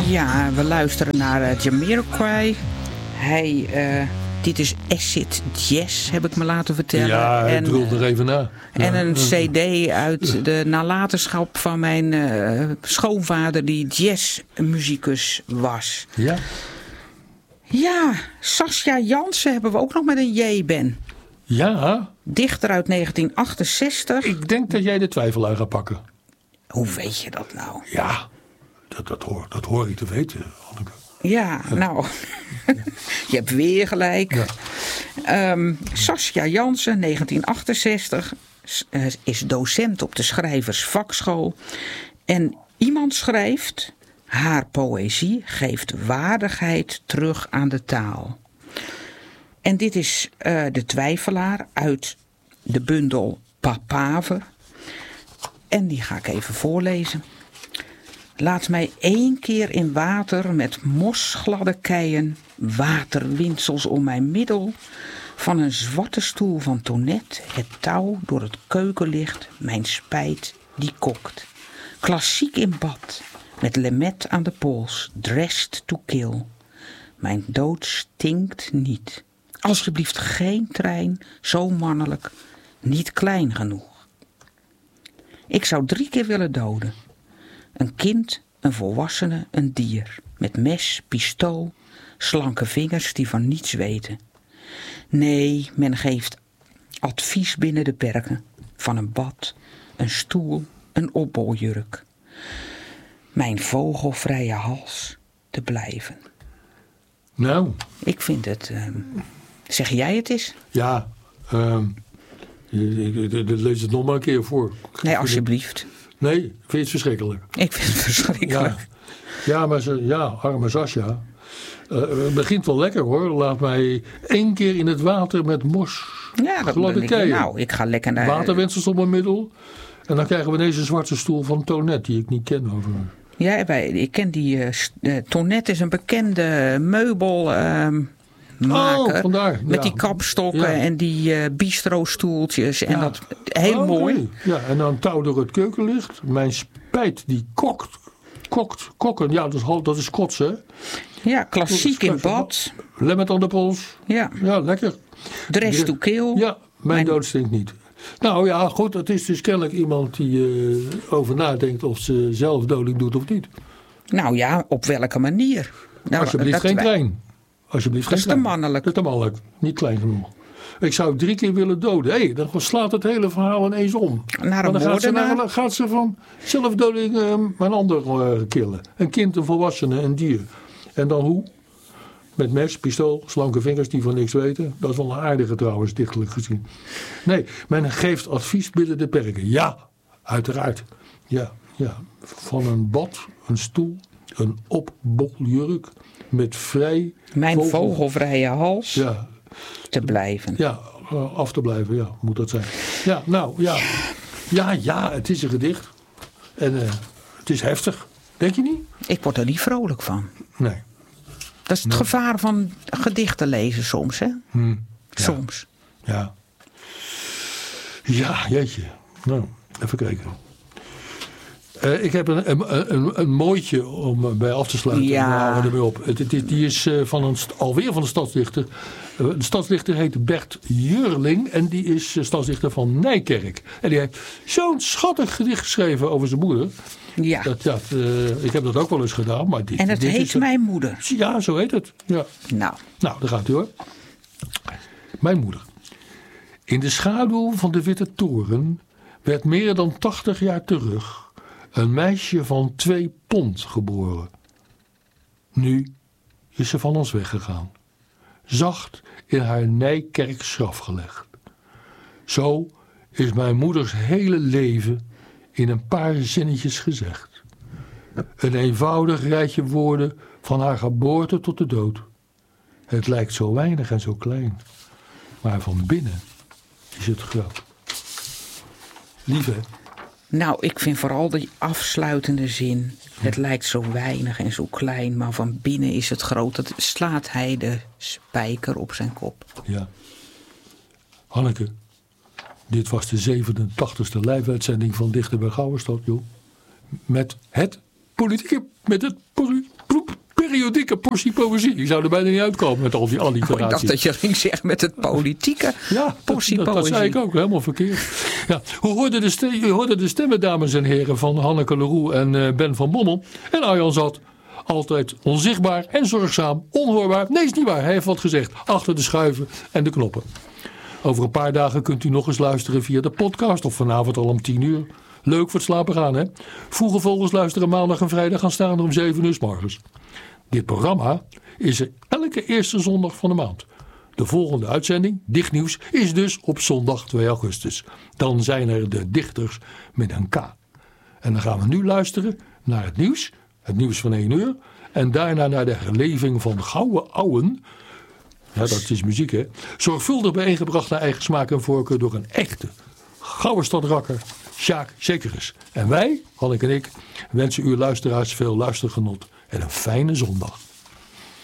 Ja, we luisteren naar Jamiroquai. Dit is acid jazz, heb ik me laten vertellen. Ja, het drult er even na. En een cd uit de nalatenschap van mijn schoonvader, die jazzmuzikus was. Ja. Ja, Sascha Jansen hebben we ook nog met een J, Ben. Ja. Dichter uit 1968. Ik denk dat jij de twijfelaar gaat pakken. Hoe weet je dat nou? Ja, dat hoor ik te weten, Hanneke. Ja, nou, je hebt weer gelijk. Ja. Sascha Jansen, 1968, is docent op de schrijversvakschool. En iemand schrijft: haar poëzie geeft waardigheid terug aan de taal. En dit is de twijfelaar uit de bundel Papaver. En die ga ik even voorlezen. Laat mij 1 keer in water met mosgladde keien, waterwindsels om mijn middel, van een zwarte stoel van Tonet, het touw door het keukenlicht, mijn spijt die kokt. Klassiek in bad, met lemet aan de pols, dressed to kill. Mijn dood stinkt niet. Alsjeblieft geen trein, zo mannelijk, niet klein genoeg. Ik zou 3 keer willen doden. Een kind, een volwassene, een dier. Met mes, pistool, slanke vingers die van niets weten. Nee, men geeft advies binnen de perken. Van een bad, een stoel, een opboljurk. Mijn vogelvrije hals te blijven. Nou. Ik vind het... zeg jij het eens? Ja, ik lees het nog maar een keer voor. Nee, alsjeblieft. Nee, vind je het verschrikkelijk? Ik vind het verschrikkelijk. Ja, maar arme Sascha. Het begint wel lekker hoor. Laat mij 1 keer in het water met mos. Ja, dat ben ik. Nou, ik ga lekker naar... Waterwensels op mijn middel. En dan krijgen we deze zwarte stoel van Tonet, die ik niet ken overigens. Ja, ik ken die... Tonet is een bekende meubel... maken. Vandaar. Met die kapstokken en die bistro-stoeltjes. En dat heel mooi. Ja, en dan touw door het keukenlicht. Mijn spijt die kokken. Ja, dat is kotsen. Ja, klassiek in bad. Lemmet aan de pols. Ja, lekker. Dress to kill. Ja, mijn dood stinkt niet. Nou ja, goed. Het is dus kennelijk iemand die over nadenkt of ze zelfdoding doet of niet. Nou ja, op welke manier? Nou, alsjeblieft geen trein. Alsjeblieft, dat is te mannelijk. Dat is te mannelijk. Niet klein genoeg. Ik zou 3 keer willen doden. Dan slaat het hele verhaal ineens om. Naar een moordenaar. Dan gaat ze van zelfdoding een ander killen. Een kind, een volwassene, een dier. En dan hoe? Met mes, pistool, slanke vingers die van niks weten. Dat is wel een aardige trouwens, dichtelijk gezien. Nee, men geeft advies binnen de perken. Ja, uiteraard. Ja. Van een bad, een stoel, een opboljurk. Met mijn vogelvrije hals te blijven. Ja, af te blijven, ja, moet dat zijn. Ja, nou, ja. Ja, het is een gedicht. En het is heftig. Denk je niet? Ik word er niet vrolijk van. Nee. Dat is het gevaar van gedichten lezen soms, hè? Soms. Ja. Ja, jeetje. Nou, even kijken. Ik heb een mooitje om bij af te sluiten. Ja. Ermee op. Die is alweer van de stadsdichter. De stadsdichter heet Bert Jurling. En die is stadsdichter van Nijkerk. En die heeft zo'n schattig gedicht geschreven over zijn moeder. Ja. Ik heb dat ook wel eens gedaan. Maar en het heet Mijn Moeder. Ja, zo heet het. Ja. Nou, daar gaat u hoor. Mijn moeder. In de schaduw van de Witte Toren werd meer dan 80 jaar terug een meisje van 2 pond geboren. Nu is ze van ons weggegaan. Zacht in haar Nijkerks graf gelegd. Zo is mijn moeders hele leven in een paar zinnetjes gezegd. Een eenvoudig rijtje woorden van haar geboorte tot de dood. Het lijkt zo weinig en zo klein. Maar van binnen is het groot. Lief hè? Nou, ik vind vooral die afsluitende zin. Het lijkt zo weinig en zo klein, maar van binnen is het groot. Dat slaat hij de spijker op zijn kop. Ja. Hanneke, dit was de 87e live-uitzending van Dichter bij Gouwenstad, joh. Met het politieke periodieke portie poëzie. Ik zou er bijna niet uitkomen met al die alliteraties. Ik dacht dat je ging zeggen met het politieke portie poëzie. Dat zei ik ook, helemaal verkeerd. Ja, u hoorde de stemmen, dames en heren, van Hanneke Leroux en Ben van Bommel. En Arjan zat altijd onzichtbaar en zorgzaam, onhoorbaar. Nee, is niet waar, hij heeft wat gezegd. Achter de schuiven en de knoppen. Over een paar dagen kunt u nog eens luisteren via de podcast of vanavond al om 10 uur. Leuk voor het slapen gaan, hè? Vroege vogels luisteren maandag en vrijdag gaan staan om 7 uur 's morgens. Dit programma is er elke eerste zondag van de maand. De volgende uitzending, Dichtnieuws, is dus op zondag 2 augustus. Dan zijn er de dichters met een K. En dan gaan we nu luisteren naar het nieuws van 1 uur. En daarna naar de herleving van Gouden Ouwen. Ja, dat is muziek, hè? Zorgvuldig bijeengebracht naar eigen smaak en voorkeur door een echte gouden stadrakker, Sjaak Zekerus. En wij, Hanneke en ik, wensen u luisteraars veel luistergenot en een fijne zondag.